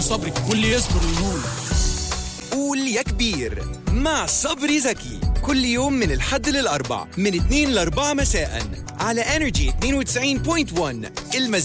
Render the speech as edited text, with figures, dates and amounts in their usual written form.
كابتن صبري واللي يصبر ينول. قول يا كبير مع صبري زكي كل يوم من الحد للأربع من 2 ل4 مساء على Energy 92.1 المزيد